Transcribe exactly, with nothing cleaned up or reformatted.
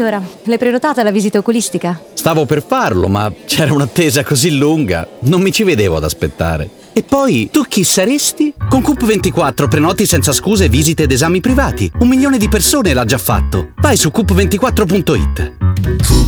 allora, l'hai prenotata la visita oculistica? Stavo per farlo, ma c'era un'attesa così lunga, non mi ci vedevo ad aspettare. E poi, tu chi saresti? Con Coop ventiquattro prenoti senza scuse visite ed esami privati. Un milione di persone l'ha già fatto. Vai su coop ventiquattro punto it.